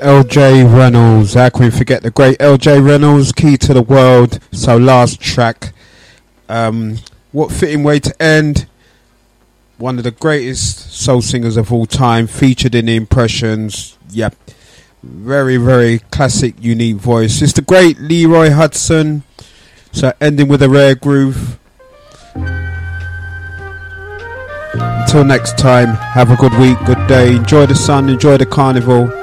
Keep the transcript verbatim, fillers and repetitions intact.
L J Reynolds. How can we forget the great L J Reynolds, Key to the World. So last track. Um, what fitting way to end. One of the greatest soul singers of all time, featured in the Impressions. Yep. Very, very classic, unique voice. It's the great Leroy Hudson. So ending with a rare groove. Until next time, have a good week, good day. Enjoy the sun, enjoy the carnival.